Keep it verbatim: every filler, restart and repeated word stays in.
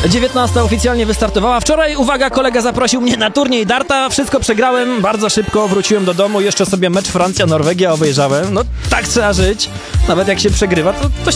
dziewiętnasta oficjalnie wystartowała. Wczoraj, uwaga, kolega zaprosił mnie na turniej darta. Wszystko przegrałem, bardzo szybko wróciłem do domu. Jeszcze sobie mecz Francja-Norwegia obejrzałem. No tak trzeba żyć. Nawet jak się przegrywa, to, to się